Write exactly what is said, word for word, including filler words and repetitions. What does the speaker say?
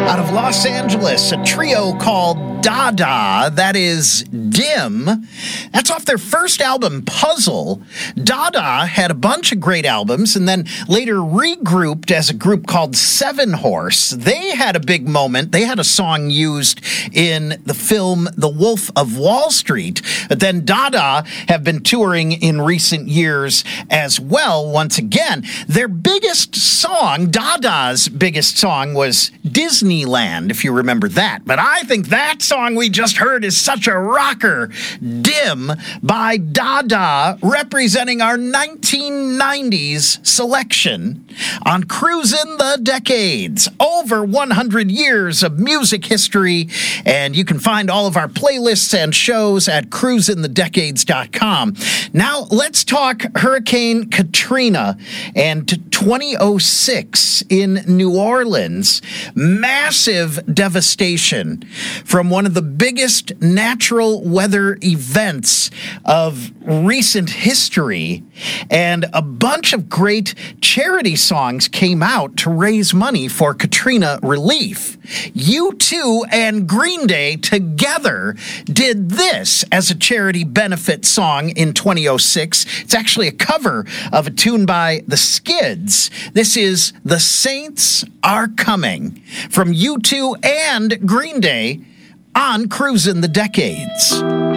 Out of Los Angeles, a trio called Dada, that is Dim. That's off their first album, Puzzle. Dada had a bunch of great albums and then later regrouped as a group called Seven Horse. They had a big moment. They had a song used in the film The Wolf of Wall Street. But then Dada have been touring in recent years as well. Once again, their biggest song, Dada's biggest song, was Disneyland, if you remember that. But I think that song we just heard is such a rocker. Dim by Dada, representing our nineteen nineties selection on Cruisin' the Decades. Over one hundred years of music history, and you can find all of our playlists and shows at cruisin the decades dot com. Now, let's talk Hurricane Katrina and twenty oh six in New Orleans. Massive devastation from one of the biggest natural weather events of recent history, and a bunch of great charity songs came out to raise money for Katrina relief. U two and Green Day together did this as a charity benefit song in twenty oh six. It's actually a cover of a tune by the Skids. This is The Saints Are Coming from U two and Green Day on Cruisin' the Decades.